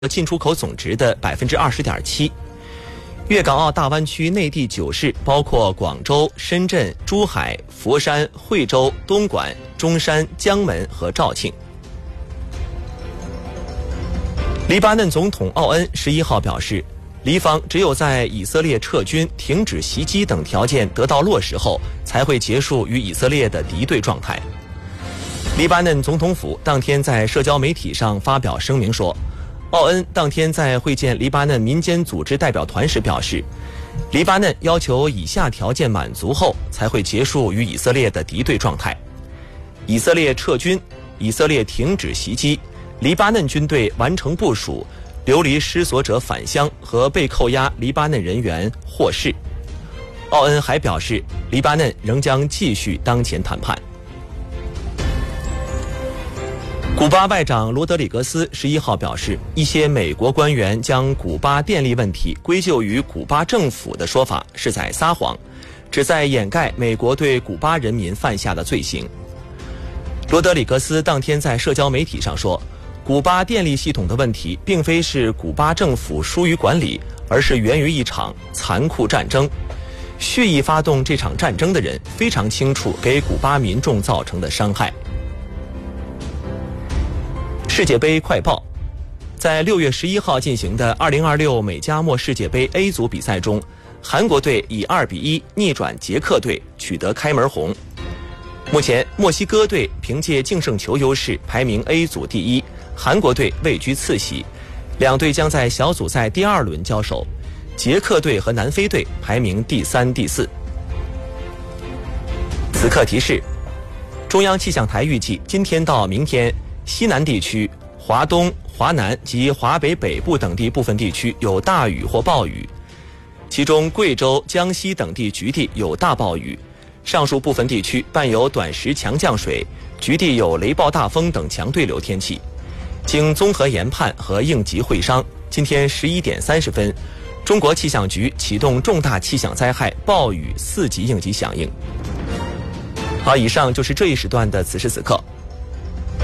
进出口总值的20.7%。粤港澳大湾区内地9市包括广州、深圳、珠海、佛山、惠州、东莞、中山、江门和肇庆。黎巴嫩总统奥恩11号表示，黎方只有在以色列撤军、停止袭击等条件得到落实后，才会结束与以色列的敌对状态。黎巴嫩总统府当天在社交媒体上发表声明说，奥恩当天在会见黎巴嫩民间组织代表团时表示，黎巴嫩要求以下条件满足后才会结束与以色列的敌对状态：以色列撤军、以色列停止袭击、黎巴嫩军队完成部署、流离失所者返乡和被扣押黎巴嫩人员获释。奥恩还表示，黎巴嫩仍将继续当前谈判。古巴外长罗德里格斯11号表示，一些美国官员将古巴电力问题归咎于古巴政府的说法是在撒谎，旨在掩盖美国对古巴人民犯下的罪行。罗德里格斯当天在社交媒体上说，古巴电力系统的问题并非是古巴政府疏于管理，而是源于一场残酷战争。蓄意发动这场战争的人非常清楚给古巴民众造成的伤害。世界杯快报，在6月11号进行的2026美加墨世界杯 A 组比赛中，韩国队以2-1逆转捷克队，取得开门红。目前，墨西哥队凭借净胜球优势排名 A 组第1，韩国队位居次席，两队将在小组赛第2轮交手。捷克队和南非队排名第3、第4。此刻提示：中央气象台预计今天到明天，西南地区、华东、华南及华北北部等地部分地区有大雨或暴雨，其中贵州、江西等地局地有大暴雨，上述部分地区伴有短时强降水，局地有雷暴大风等强对流天气。经综合研判和应急会商，今天11点30分，中国气象局启动重大气象灾害暴雨4级应急响应。好，以上就是这一时段的此时此刻。